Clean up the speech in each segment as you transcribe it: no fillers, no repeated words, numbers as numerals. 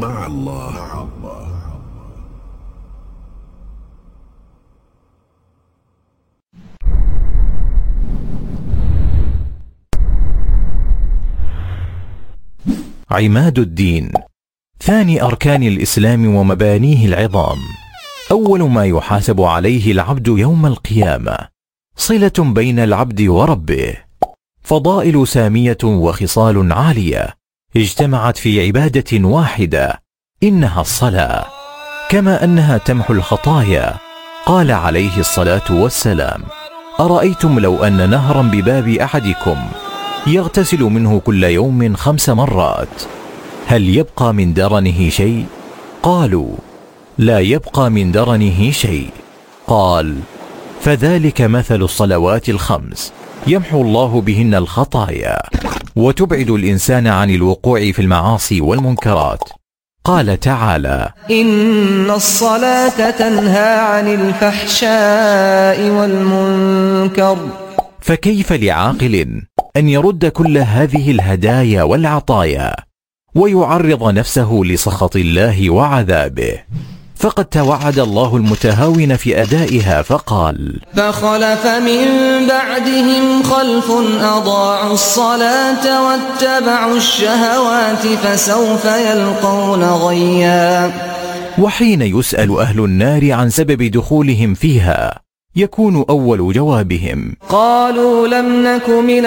عماد الدين، ثاني أركان الإسلام ومبانيه العظام. أول ما يحاسب عليه العبد يوم القيامة، صلة بين العبد وربه. فضائل سامية وخصال عالية اجتمعت في عبادة واحدة، إنها الصلاة، كما أنها تمحو الخطايا. قال عليه الصلاة والسلام: أرأيتم لو أن نهرا بباب أحدكم يغتسل منه كل يوم 5 مرات، هل يبقى من درنه شيء؟ قالوا: لا يبقى من درنه شيء. قال: فذلك مثل الصلوات ال5، يمحو الله بهن الخطايا وتبعد الإنسان عن الوقوع في المعاصي والمنكرات. قال تعالى: إن الصلاة تنهى عن الفحشاء والمنكر. فكيف لعاقل أن يرد كل هذه الهدايا والعطايا ويعرض نفسه لسخط الله وعذابه؟ فقد توعد الله المتهاون في أدائها فقال: فخلف من بعدهم خلف أضاعوا الصلاة واتبعوا الشهوات فسوف يلقون غيا. وحين يسأل أهل النار عن سبب دخولهم فيها، يكون أول جوابهم: قالوا لم نك من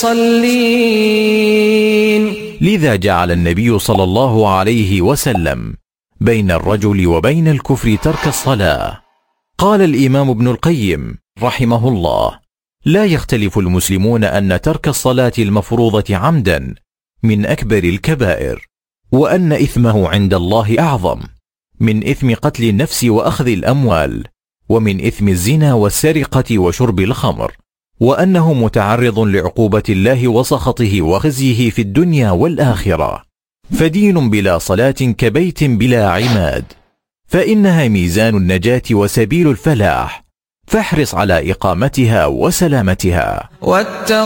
المصلين. لذا جعل النبي صلى الله عليه وسلم بين الرجل وبين الكفر ترك الصلاة. قال الإمام ابن القيم رحمه الله: لا يختلف المسلمون أن ترك الصلاة المفروضة عمدا من أكبر الكبائر، وأن إثمه عند الله أعظم من إثم قتل النفس وأخذ الأموال، ومن إثم الزنا والسرقة وشرب الخمر، وأنه متعرض لعقوبة الله وسخطه وخزيه في الدنيا والآخرة. فدين بلا صلاة كبيت بلا عماد، فإنها ميزان النجاة وسبيل الفلاح، فاحرص على إقامتها وسلامتها.